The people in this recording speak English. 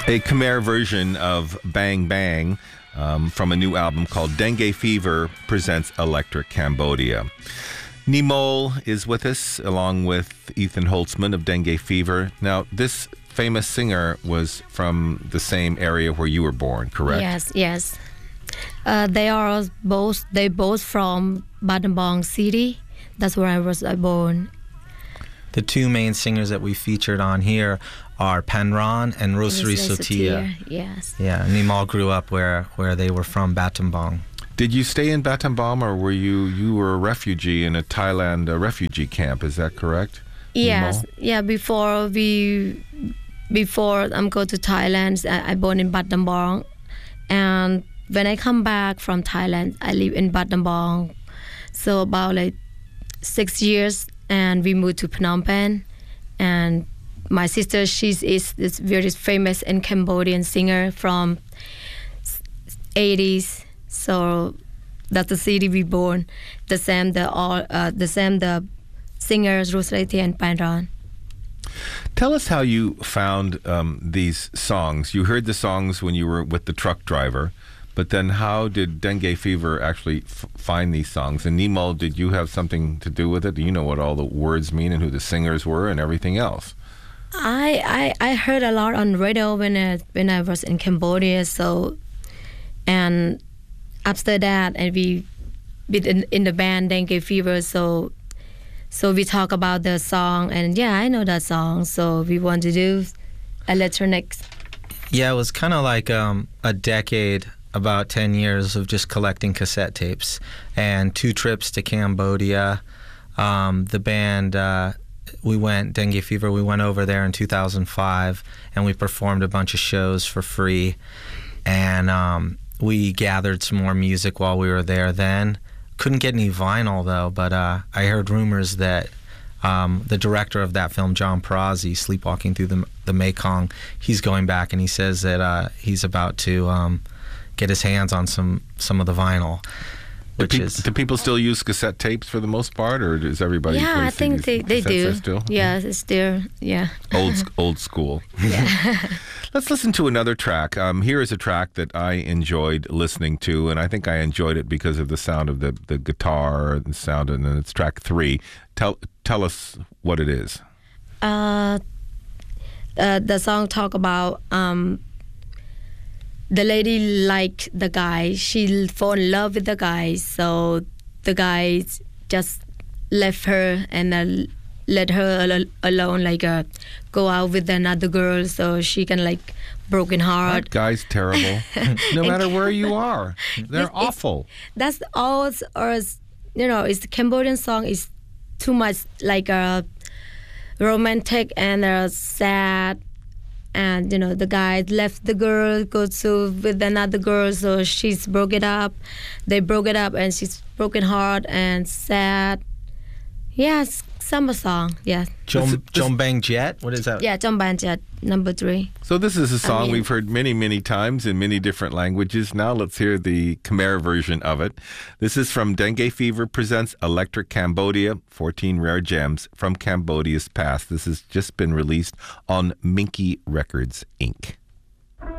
A Khmer version of Bang Bang from a new album called Dengue Fever presents Electric Cambodia. Nimol is with us, along with Ethan Holtzman of Dengue Fever. Now, this famous singer was from the same area where you were born, correct? Yes. They both from Battambang City. That's where I was born. The two main singers that we featured on here are Panran and Rosary Sotia. Yes. Yeah, Nimol grew up where they were from, Battambang. Did you stay in Battambang, or were you were a refugee in a Thailand refugee camp? Is that correct? Yes. Nimol? Yeah. Before I'm go to Thailand, I born in Battambang, and when I come back from Thailand, I live in Battambang. So about 6 years, and we moved to Phnom Penh. And my sister, is this very famous and Cambodian singer from 80s. So that's the city we born. The same the singers Rosrati and Panran. Tell us how you found these songs. You heard the songs when you were with the truck driver, but then how did Dengue Fever actually find these songs? And Nimol, did you have something to do with it? Do you know what all the words mean and who the singers were and everything else? I heard a lot on radio when I was in Cambodia. So, and after that, and we in the band Dengue Fever. So we talk about the song, and yeah, I know that song. So we want to do electronics. Yeah, it was kind of like a decade, about 10 years of just collecting cassette tapes, and 2 trips to Cambodia. The band, Dengue Fever, we went over there in 2005, and we performed a bunch of shows for free. And we gathered some more music while we were there then. Couldn't get any vinyl, though, but I heard rumors that the director of that film, John Perazzi, Sleepwalking Through the Mekong, he's going back, and he says that he's about to get his hands on some of the vinyl. Do people still use cassette tapes for the most part, or does everybody? Yeah, I think they do. Still? Yeah, it's still, yeah. Old school. Yeah. Let's listen to another track. Here is a track that I enjoyed listening to, and I think I enjoyed it because of the sound of the guitar, the sound, and it's track 3. Tell us what it is. The song talk about the lady liked the guy. She fall in love with the guy, so the guy just left her and let her alone, go out with another girl, so she can broken heart. That guy's terrible. No matter where you are, they're awful. That's all, or it's the Cambodian song is too much romantic and sad. And the guy left the girl, goes with another girl, so she's broke it up. They broke it up, and she's broken heart and sad. Yes, summer song. Yeah. Jombang Jet. What is that? Yeah, Jombang Jet, number 3. So this is a song we've heard many, many times in many different languages. Now let's hear the Khmer version of it. This is from Dengue Fever presents Electric Cambodia, 14 rare gems from Cambodia's past. This has just been released on Minky Records, Inc.